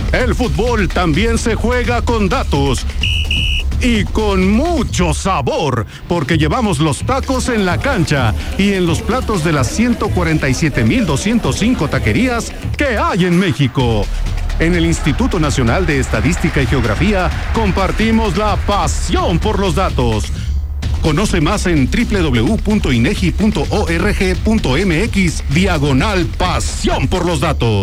El fútbol también se juega con datos. Y con mucho sabor, porque llevamos los tacos en la cancha y en los platos de las 147,205 taquerías que hay en México. En el Instituto Nacional de Estadística y Geografía compartimos la pasión por los datos. Conoce más en www.inegi.org.mx/pasión por los datos.